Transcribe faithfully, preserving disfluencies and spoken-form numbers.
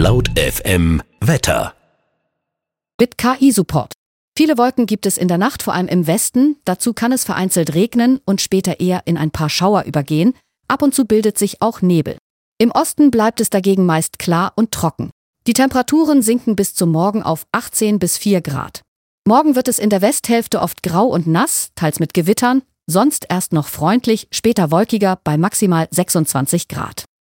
Laut F M Wetter. Mit K I-Support. Viele Wolken gibt es in der Nacht, vor allem im Westen. Dazu kann es vereinzelt regnen und später eher in ein paar Schauer übergehen. Ab und zu bildet sich auch Nebel. Im Osten bleibt es dagegen meist klar und trocken. Die Temperaturen sinken bis zum Morgen auf achtzehn bis vier Grad. Morgen wird es in der Westhälfte oft grau und nass, teils mit Gewittern, sonst erst noch freundlich, später wolkiger bei maximal sechsundzwanzig Grad.